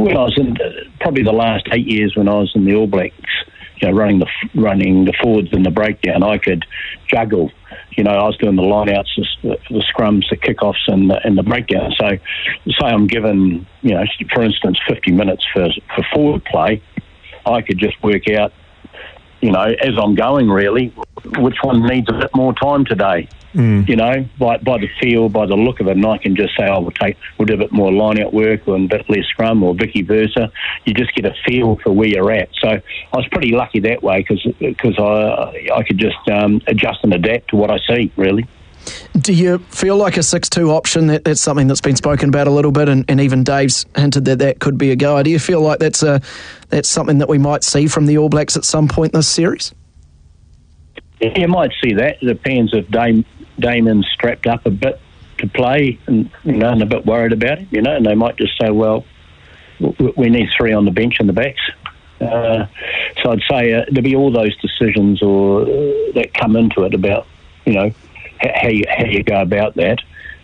when I was in probably the last 8 years when I was in the All Blacks, running the forwards and the breakdown, I could juggle. I was doing the lineouts, the scrums, the kickoffs, and the breakdown. So, say I'm given, for instance, 50 minutes for forward play, I could just work out, as I'm going, really, which one needs a bit more time today. By the feel, by the look of it, and I can just say, we'll do a bit more line-out work or a bit less scrum or vice versa. You just get a feel for where you're at. So I was pretty lucky that way because I could just adjust and adapt to what I see, really. Do you feel like a 6-2 option, that's something that's been spoken about a little bit, and even Dave's hinted that could be a go? Do you feel like that's something that we might see from the All Blacks at some point this series? You might see that. It depends if Damon's strapped up a bit to play and a bit worried about him, and they might just say, well, we need 3 on the bench and the backs. So I'd say there'll be all those decisions that come into it about, how you go about that.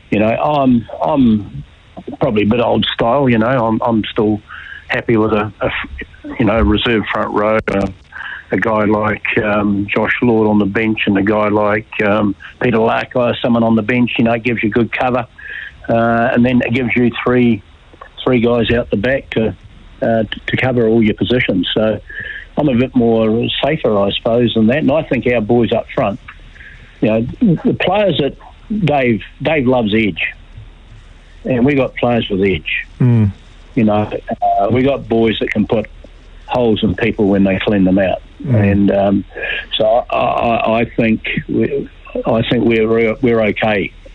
I'm probably a bit old style, I'm still happy with a reserve front row, a guy like Josh Lord on the bench and a guy like Peter Larkai, someone on the bench, gives you good cover. And then it gives you three guys out the back to cover all your positions. So I'm a bit more safer, I suppose, than that. And I think our boys up front, the players that Dave loves edge. And we got players with edge. We got boys that can put holes in people when they clean them out. And so I think we're okay